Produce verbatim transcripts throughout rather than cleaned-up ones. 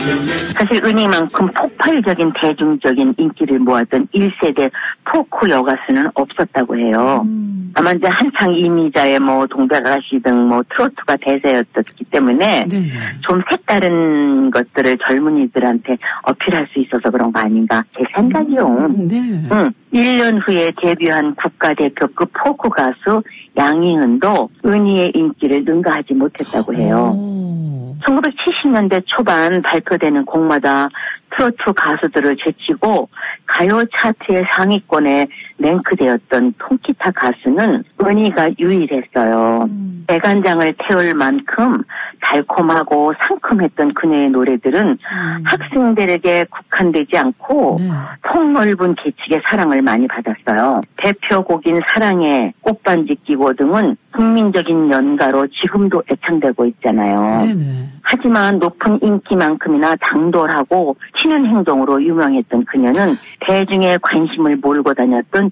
사실 은희만큼 폭발적인 대중적인 인기를 모았던 일 세대 포크 여가수는 없었다고 해요. 음. 아마 이제 한창 이미자의 뭐 동백아가씨 등 뭐 트로트가 대세였었기 때문에 네네. 좀 색다른 것들을 젊은이들한테 어필할 수 있어서 그런 거 아닌가 제 생각이요. 음, 네. 응. 일 년 후에 데뷔한 국가대표급 포크 가수 양희은도 은희의 인기를 능가하지 못했다고 해요. 오. 천구백칠십 년대 초반 발표되는 곡마다 트로트 가수들을 제치고 가요 차트의 상위권에 랭크되었던 통기타 가수는 은희가 유일했어요. 음. 대간장을 태울 만큼 달콤하고 상큼했던 그녀의 노래들은 음. 학생들에게 국한되지 않고 네. 폭넓은 계층의 사랑을 많이 받았어요. 대표곡인 사랑의 꽃반지 끼고 등은 국민적인 연가로 지금도 애창되고 있잖아요. 네네. 하지만 높은 인기만큼이나 당돌하고 튀는 행동으로 유명했던 그녀는 대중의 관심을 몰고 다녔던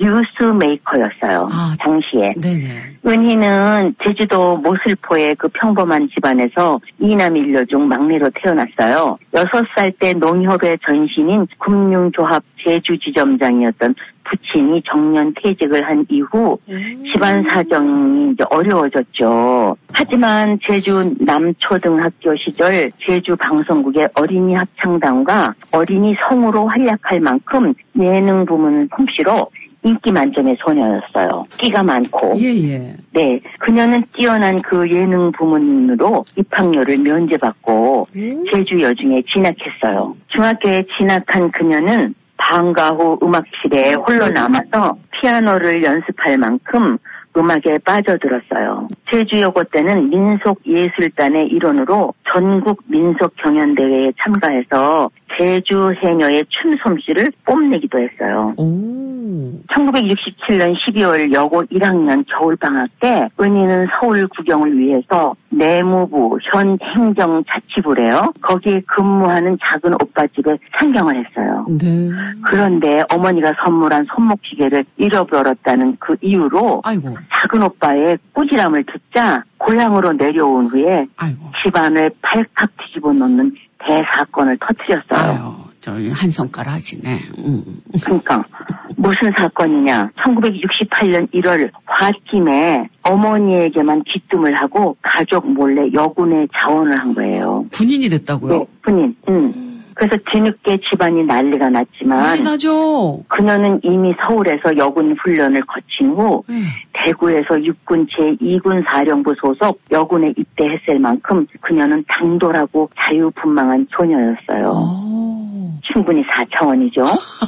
뉴스메이커였어요. 아, 당시에. 네네. 은희는 제주도 모슬포의 그 평범한 집안에서 이남 일녀 중 막내로 태어났어요. 여섯 살 때 농협의 전신인 금융조합 제주지점장이었던 부친이 정년 퇴직을 한 이후 음. 집안 사정이 이제 어려워졌죠. 하지만 제주 남초등학교 시절 제주 방송국의 어린이 합창단과 어린이 성우로 활약할 만큼 예능 부문 솜씨로 인기 만점의 소녀였어요. 끼가 많고. 예예. 네, 그녀는 뛰어난 그 예능 부문으로 입학료를 면제받고 음. 제주 여중에 진학했어요. 중학교에 진학한 그녀는 방과 후 음악실에 홀로 남아서 피아노를 연습할 만큼 음악에 빠져들었어요. 제주여고 때는 민속예술단의 일원으로 전국 민속경연대회에 참가해서 제주 해녀의 춤솜씨를 뽐내기도 했어요. 오. 천구백육십칠 년 십이월 여고 일 학년 겨울방학 때 은희는 서울 구경을 위해서 내무부 현 행정자치부래요. 거기에 근무하는 작은 오빠 집에 상경을 했어요. 네. 그런데 어머니가 선물한 손목시계를 잃어버렸다는 그 이유로 아이고. 작은 오빠의 꾸지람을 듣자 고향으로 내려온 후에 아이고. 집안을 발칵 뒤집어 놓는 대사건을 터뜨렸어요. 아유, 저기 한 손가락 하시네. 음. 그러니까 무슨 사건이냐. 천구백육십팔 년 일월 홧김에 어머니에게만 귀뜸을 하고 가족 몰래 여군에 자원을 한 거예요. 군인이 됐다고요? 네, 군인. 응. 그래서 뒤늦게 집안이 난리가 났지만 난리 나죠. 그녀는 이미 서울에서 여군 훈련을 거친 후 음. 대구에서 육군 제이 군 사령부 소속 여군에 입대했을 만큼 그녀는 당돌하고 자유분방한 소녀였어요. 오. 충분히 사 차원이죠.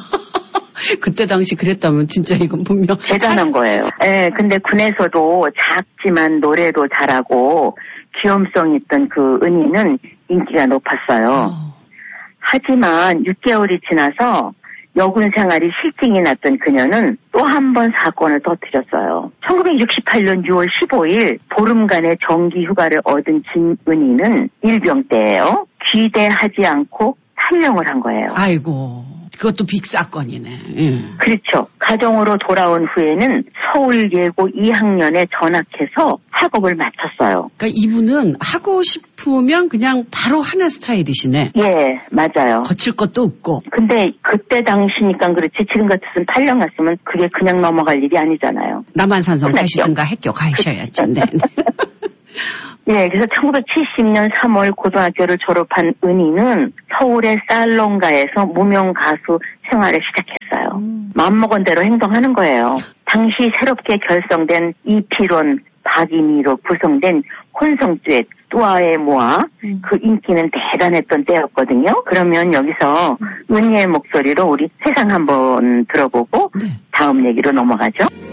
그때 당시 그랬다면 진짜 이건 분명 대단한 거예요. 네, 근데 군에서도 작지만 노래도 잘하고 귀염성 있던 그 은희는 인기가 높았어요. 오. 하지만 육 개월이 지나서 여군 생활이 실증이 났던 그녀는 또 한 번 사건을 터뜨렸어요. 천구백육십팔 년 유월 십오일 보름간의 정기 휴가를 얻은 진은희는 일병 때예요. 귀대하지 않고 탈영을 한 거예요. 아이고, 그것도 빅사건이네. 예. 그렇죠. 가정으로 돌아온 후에는 서울예고 이 학년에 전학해서 학업을 마쳤어요. 그러니까 이분은 하고 싶으면 그냥 바로 하는 스타일이시네. 예, 맞아요. 거칠 것도 없고. 근데 그때 당시니까 그렇지 지금 같았으면 탈영 갔으면 그게 그냥 넘어갈 일이 아니잖아요. 남한산성 가시든가 학교 가셔야죠. 네. 네, 그래서 천구백칠십 년 삼월 고등학교를 졸업한 은희는 서울의 살롱가에서 무명 가수 생활을 시작했어요. 음. 마음먹은 대로 행동하는 거예요. 당시 새롭게 결성된 이필원, 박이미로 구성된 혼성 듀엣 뚜아의 모아 음. 그 인기는 대단했던 때였거든요. 그러면 여기서 음. 은희의 목소리로 우리 세상 한번 들어보고 네. 다음 얘기로 넘어가죠.